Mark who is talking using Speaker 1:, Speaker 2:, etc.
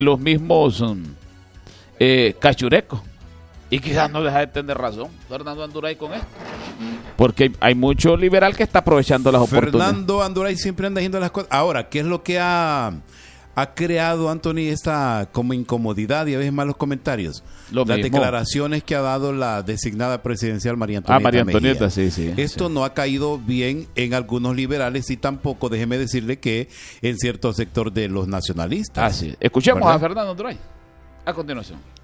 Speaker 1: los mismos cachurecos. Y quizás no deja de tener razón Fernando Anduray con esto. Porque hay mucho liberal que está aprovechando las oportunidades.
Speaker 2: Fernando Anduray siempre anda haciendo las cosas. Ahora, ¿qué es lo que ha creado, Anthony, esta como incomodidad y a veces malos comentarios? Las declaraciones que ha dado la designada presidencial María Antonieta
Speaker 1: María
Speaker 2: Mejía.
Speaker 1: Antonieta, sí.
Speaker 2: Esto no ha caído bien en algunos liberales y tampoco, déjeme decirle, que en cierto sector de los nacionalistas.
Speaker 1: Escuchemos, ¿verdad?, a Fernando Anduray a continuación.